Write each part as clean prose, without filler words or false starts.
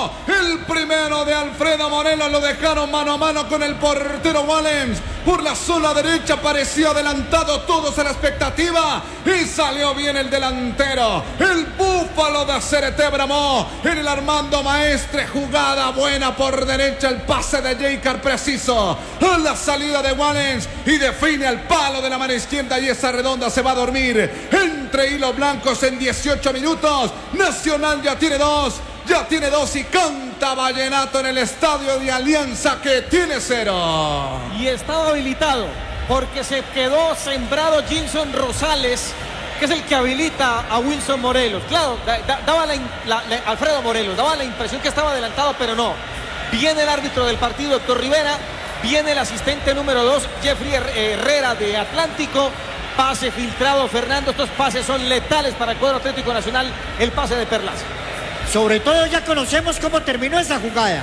Moreno. El primero de Alfredo Moreno lo dejaron mano a mano con el portero Wallens. Por la zona derecha pareció adelantado, todos a la expectativa. Y salió bien el delantero. El búfalo de Cerete Bramó. En el Armando Maestre, jugada buena por derecha. El pase de Jaycar preciso. A la salida de Wallens. Y define al palo de la mano izquierda. Y esa redonda se va a dormir entre hilos blancos en 18 minutos. Nacional ya tiene dos. Ya tiene dos y canta Vallenato en el estadio de Alianza que tiene 0. Y estaba habilitado porque se quedó sembrado Jinson Rosales, que es el que habilita a Wilson Morelos. Claro, daba Alfredo Morelos, daba la impresión que estaba adelantado, pero no. Viene el árbitro del partido, Héctor Rivera. Viene el asistente número 2, Jeffrey Herrera de Atlántico. Pase filtrado, Fernando. Estos pases son letales para el cuadro Atlético Nacional. El pase de Perlaza. Sobre todo ya conocemos cómo terminó esa jugada.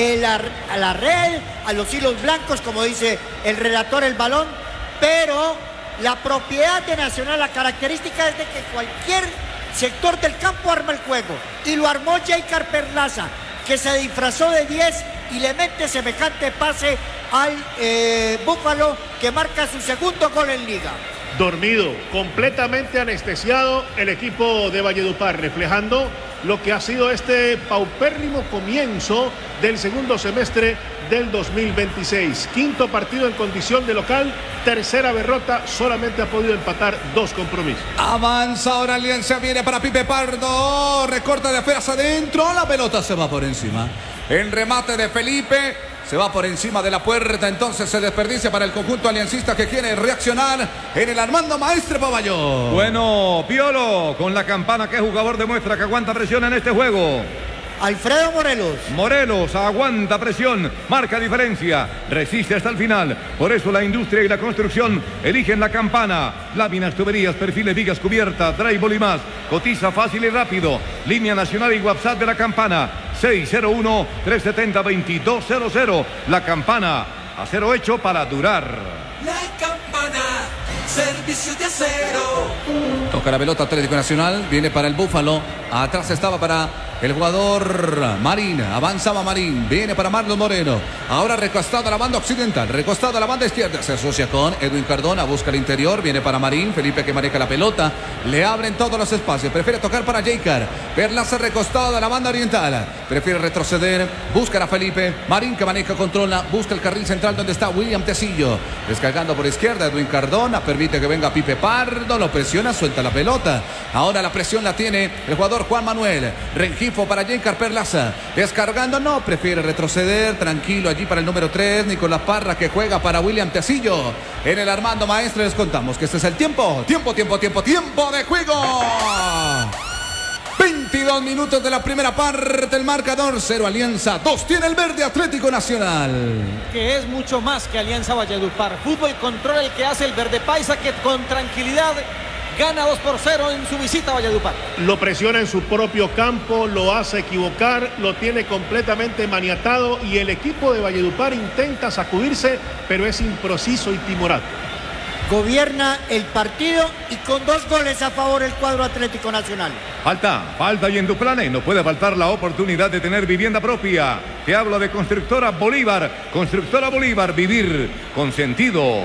A la red, a los hilos blancos, como dice el relator, el balón. Pero la propiedad de Nacional, la característica es de que cualquier sector del campo arma el juego. Y lo armó Jaycar Perlaza, que se disfrazó de 10 y le mete semejante pase al Búfalo, que marca su segundo gol en Liga. Dormido, completamente anestesiado el equipo de Valledupar, reflejando lo que ha sido este paupérrimo comienzo del segundo semestre del 2026. Quinto partido en condición de local, tercera derrota, solamente ha podido empatar 2 compromisos. Avanza ahora Alianza, viene para Pipe Pardo, recorta de afuera hacia adentro, la pelota se va por encima. El remate de Felipe se va por encima de la puerta, entonces se desperdicia para el conjunto aliancista que quiere reaccionar en el Armando Maestre Paballón. Bueno, Piolo, con la campana, ¿qué jugador demuestra que aguanta presión en este juego? Alfredo Morelos. Morelos aguanta presión, marca diferencia, resiste hasta el final. Por eso la industria y la construcción eligen la campana. Láminas, tuberías, perfiles, vigas, cubiertas, drywall y más. Cotiza fácil y rápido. Línea nacional y WhatsApp de la campana. 601-370-2200. La campana, acero hecho para durar. La campana, servicio de acero. Toca la pelota Atlético Nacional, viene para el Búfalo. Atrás estaba para el jugador Marín, avanzaba Marín, viene para Marlon Moreno. Ahora recostado a la banda occidental, recostado a la banda izquierda. Se asocia con Edwin Cardona, busca el interior, viene para Marín. Felipe que maneja la pelota, le abren todos los espacios. Prefiere tocar para Jaycar. Perlaza recostado a la banda oriental, prefiere retroceder, busca a Felipe. Marín que maneja, controla, busca el carril central donde está William Tecillo. Descargando por izquierda, Edwin Cardona, permite que venga Pipe Pardo, lo presiona, suelta la pelota. Ahora la presión la tiene el jugador Juan Manuel Rengifo para Jaycar Perlaza, descargando, no, prefiere retroceder, tranquilo allí para el número 3, Nicolás Parra, que juega para William Tecillo. En el Armando Maestre les contamos que este es el tiempo de juego. 22 minutos de la primera parte, el marcador 0 Alianza, 2 tiene el verde Atlético Nacional. Que es mucho más que Alianza Valledupar. Fútbol control el que hace el verde paisa, que con tranquilidad gana 2-0 en su visita a Valledupar. Lo presiona en su propio campo, lo hace equivocar, lo tiene completamente maniatado y el equipo de Valledupar intenta sacudirse, pero es impreciso y timorato. Gobierna el partido y con 2 goles a favor el cuadro Atlético Nacional. Falta y en tu plan no puede faltar la oportunidad de tener vivienda propia. Te hablo de Constructora Bolívar, vivir con sentido.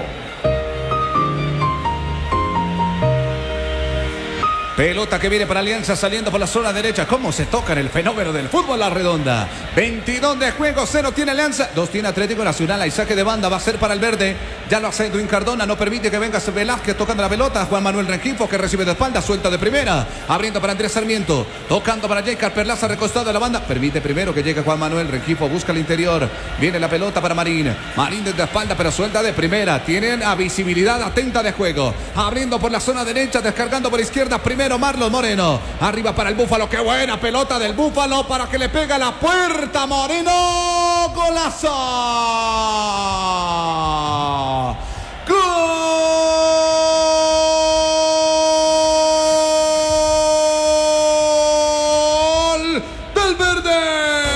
Pelota que viene para Alianza saliendo por la zona derecha. ¿Cómo se toca en el fenómeno del fútbol la redonda? 22 de juego, 0 tiene Alianza, 2 tiene Atlético Nacional. Hay saque de banda, va a ser para el verde. Ya lo hace Edwin Cardona, no permite que venga Velázquez tocando la pelota. Juan Manuel Rengifo que recibe de espalda, suelta de primera. Abriendo para Andrés Sarmiento, tocando para Jaycar Perlaza, recostado a la banda. Permite primero que llegue Juan Manuel Rengifo, busca el interior. Viene la pelota para Marín. Marín desde la espalda, pero suelta de primera. Tienen a visibilidad atenta de juego. Abriendo por la zona derecha, descargando por izquierda. Primero Marlon Moreno. Arriba para el Búfalo. Qué buena pelota del Búfalo para que le pega la puerta. Moreno. ¡Golazo!